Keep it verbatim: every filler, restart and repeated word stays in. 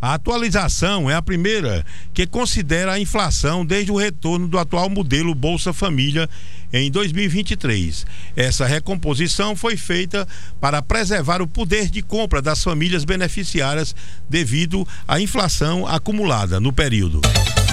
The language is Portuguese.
A atualização é a primeira que considera a inflação desde o retorno do atual modelo Bolsa Família em dois mil e vinte e três. Essa recomposição foi feita para preservar o poder de compra das famílias beneficiárias devido à inflação acumulada no período.